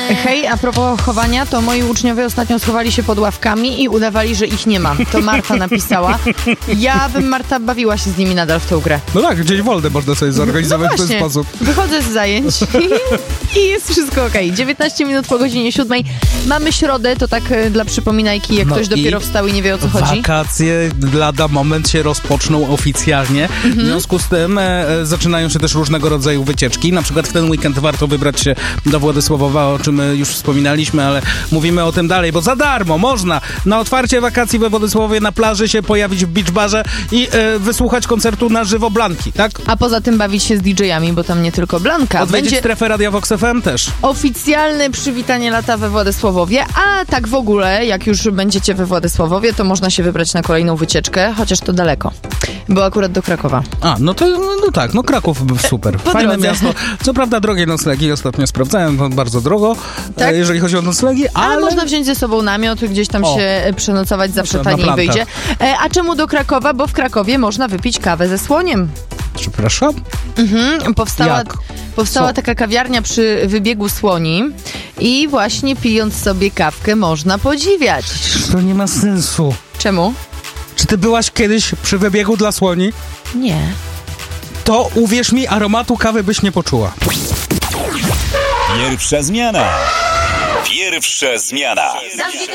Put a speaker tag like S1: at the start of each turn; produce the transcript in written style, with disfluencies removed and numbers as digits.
S1: Hej, a propos chowania, to moi uczniowie ostatnio schowali się pod ławkami i udawali, że ich nie ma. To Marta napisała. Ja bym, Marta, bawiła się z nimi nadal w tą grę.
S2: No tak, gdzieś wolne można sobie zorganizować
S1: No
S2: w ten sposób.
S1: Wychodzę z zajęć i jest wszystko okej. 19 minut po godzinie 7. Mamy środę, to tak dla przypominajki, jak ktoś dopiero wstał i nie wie, o co chodzi.
S2: Wakacje lada moment się rozpoczną oficjalnie. W związku z tym zaczynają się też różnego rodzaju wycieczki. Na przykład w ten weekend warto wybrać się do Władysławowa, o czym już wspominaliśmy, ale mówimy o tym dalej, bo za darmo można na otwarcie wakacji we Władysławowie na plaży się pojawić w beach barze i wysłuchać koncertu na żywo Blanki, tak?
S1: A poza tym bawić się z DJ-ami, bo tam nie tylko Blanka.
S2: Odwiedzić
S1: Będzie
S2: strefę Radia Vox FM też.
S1: oficjalne przywitanie lata we Władysławowie, a tak w ogóle, jak już będziecie we Władysławowie, to można się wybrać na kolejną wycieczkę, chociaż to daleko, bo akurat do Krakowa.
S2: A, no to no tak, no Kraków super. Fajne
S1: drodze.
S2: miasto. Co prawda drogie noclegi, ostatnio sprawdzałem, to bardzo drogo,
S1: Tak?
S2: jeżeli chodzi o noclegi,
S1: Ale można wziąć ze sobą namiot, gdzieś tam się przenocować, zawsze taniej wyjdzie. A czemu do Krakowa? Bo w Krakowie można wypić kawę ze słoniem.
S2: Przepraszam?
S1: Powstała
S2: Co?
S1: taka kawiarnia przy wybiegu Słoni i właśnie pijąc sobie kawkę można podziwiać.
S2: To nie ma sensu.
S1: Czemu?
S2: Czy ty byłaś kiedyś przy wybiegu dla słoni?
S1: Nie.
S2: To uwierz mi, aromatu kawy byś nie poczuła.
S3: Pierwsza zmiana. Pierwsza zmiana.